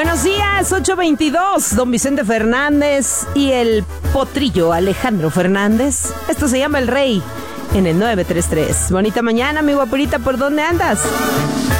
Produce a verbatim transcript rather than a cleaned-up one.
Buenos días, ocho veintidós, don Vicente Fernández y el potrillo Alejandro Fernández. Esto se llama El Rey en el nueve tres tres. Bonita mañana, mi guapurita, ¿por dónde andas?